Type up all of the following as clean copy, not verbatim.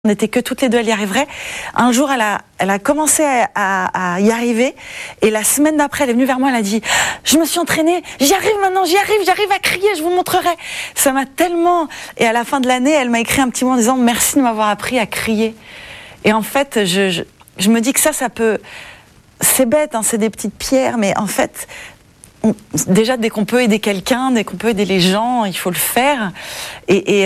On n'était que toutes les deux, elle y arriverait. Un jour, elle a commencé à y arriver. Et la semaine d'après, elle est venue vers moi, elle a dit « Je me suis entraînée, j'y arrive maintenant, j'arrive à crier, je vous montrerai. » Ça m'a tellement... Et à la fin de l'année, elle m'a écrit un petit mot en disant « Merci de m'avoir appris à crier. » Et en fait, je me dis que ça peut... C'est bête, hein, c'est des petites pierres, mais en fait... Déjà, dès qu'on peut aider quelqu'un, dès qu'on peut aider les gens, il faut le faire. Et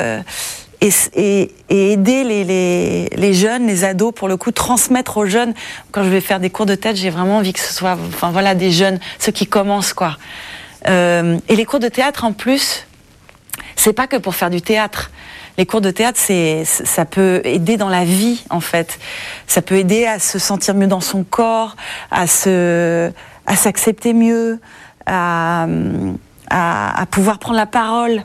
aider les jeunes, les ados, pour le coup, transmettre aux jeunes. Quand je vais faire des cours de théâtre, j'ai vraiment envie que ce soit, enfin voilà, des jeunes, ceux qui commencent, quoi. Et les cours de théâtre, en plus, c'est pas que pour faire du théâtre. Les cours de théâtre, ça peut aider dans la vie, en fait. Ça peut aider à se sentir mieux dans son corps, à s'accepter mieux, à pouvoir prendre la parole.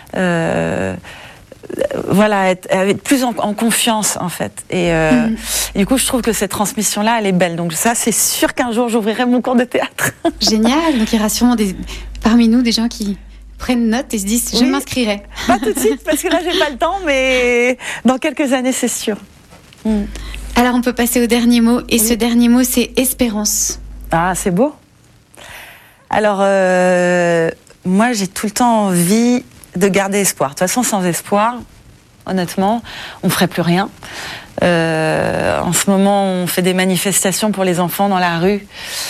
Voilà, être plus en confiance, en fait. Et du coup, je trouve que cette transmission-là, elle est belle. Donc ça, c'est sûr qu'un jour, j'ouvrirai mon cours de théâtre. Génial. Donc il y aura sûrement parmi nous des gens qui prennent note et se disent « je m'inscrirai ». Pas tout de suite, parce que là, j'ai pas le temps, mais dans quelques années, c'est sûr. Alors, on peut passer au dernier mot. Et ce dernier mot, c'est « espérance ». Ah, c'est beau. Alors, moi, j'ai tout le temps envie de garder espoir. De toute façon, sans espoir, honnêtement, on ne ferait plus rien. En ce moment, on fait des manifestations pour les enfants dans la rue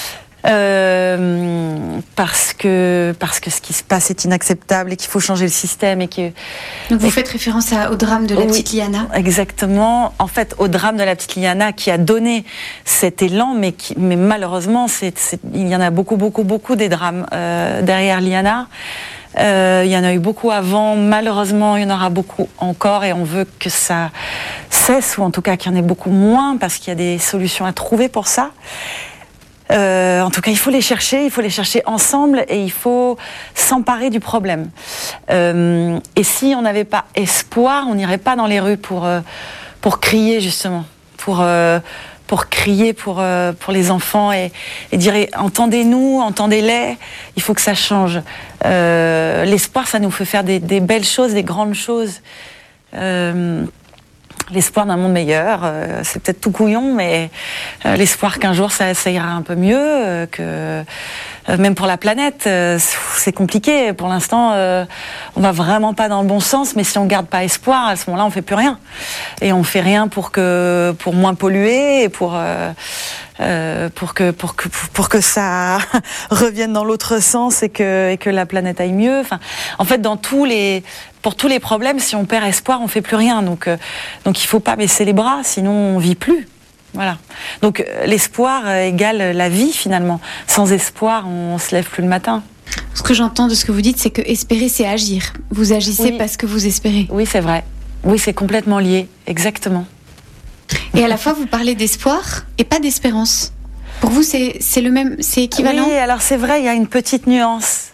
parce que ce qui se passe est inacceptable et qu'il faut changer le système. Donc vous faites référence au drame de la petite Liana. Exactement. En fait, au drame de la petite Liana qui a donné cet élan, mais malheureusement, il y en a beaucoup des drames derrière Liana. Il y en a eu beaucoup avant, malheureusement il y en aura beaucoup encore et on veut que ça cesse, ou en tout cas qu'il y en ait beaucoup moins, parce qu'il y a des solutions à trouver pour ça. En tout cas, il faut les chercher ensemble et il faut s'emparer du problème. Et si on n'avait pas espoir, on n'irait pas dans les rues pour crier, justement, pour crier pour les enfants et dire entendez-nous, entendez-les, il faut que ça change. L'espoir, ça nous fait faire des belles choses, des grandes choses. L'espoir d'un monde meilleur, c'est peut-être tout couillon, mais l'espoir qu'un jour ça ira un peu mieux, que même pour la planète, c'est compliqué. Pour l'instant, on va vraiment pas dans le bon sens, mais si on garde pas espoir, à ce moment-là, on fait plus rien. Et on fait rien pour moins polluer et pour que ça revienne dans l'autre sens et que la planète aille mieux. Enfin, en fait, pour tous les problèmes, si on perd espoir, on fait plus rien. Donc il faut pas baisser les bras, sinon on vit plus. Voilà. Donc l'espoir égale la vie, finalement. Sans espoir, on se lève plus le matin. Ce que j'entends de ce que vous dites, c'est que espérer, c'est agir. Vous agissez parce que vous espérez. Oui, c'est vrai. Oui, c'est complètement lié. Exactement. Et à la fois, vous parlez d'espoir et pas d'espérance. Pour vous, c'est le même, c'est équivalent? Oui, alors c'est vrai, il y a une petite nuance.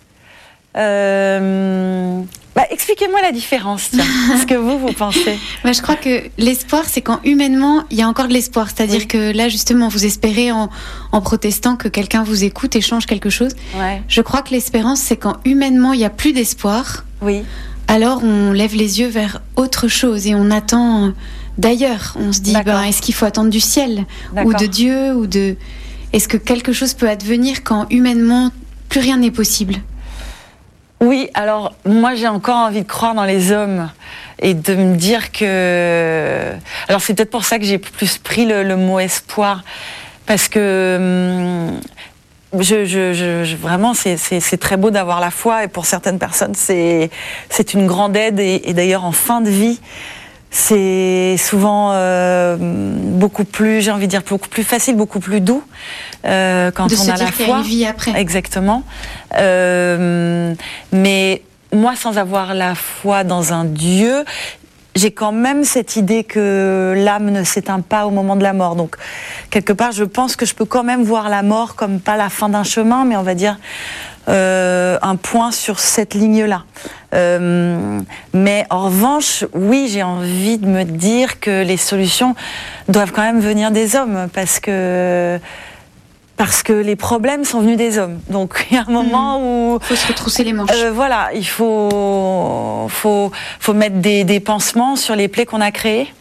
Expliquez-moi la différence, tiens, ce que vous pensez. Je crois que l'espoir, c'est quand humainement, il y a encore de l'espoir. C'est-à-dire que là, justement, vous espérez en protestant que quelqu'un vous écoute et change quelque chose. Ouais. Je crois que l'espérance, c'est quand humainement, il n'y a plus d'espoir. Oui. Alors, on lève les yeux vers autre chose et on attend d'ailleurs. On se dit, est-ce qu'il faut attendre du ciel ou de Dieu Est-ce que quelque chose peut advenir quand humainement, plus rien n'est possible? Oui, alors moi j'ai encore envie de croire dans les hommes et de me dire que... Alors c'est peut-être pour ça que j'ai plus pris le mot espoir, parce que vraiment c'est très beau d'avoir la foi, et pour certaines personnes c'est une grande aide, et d'ailleurs en fin de vie c'est souvent beaucoup plus, j'ai envie de dire, beaucoup plus facile, beaucoup plus doux quand on a la foi. Qu'il y a une vie après. Exactement. Mais moi, sans avoir la foi dans un Dieu, j'ai quand même cette idée que l'âme ne s'éteint pas au moment de la mort. Donc, quelque part, je pense que je peux quand même voir la mort comme pas la fin d'un chemin, mais on va dire un point sur cette ligne-là. Mais en revanche, oui, j'ai envie de me dire que les solutions doivent quand même venir des hommes, parce que les problèmes sont venus des hommes. Donc il y a un moment où il faut se retrousser les manches. Voilà, il faut mettre des pansements sur les plaies qu'on a créées.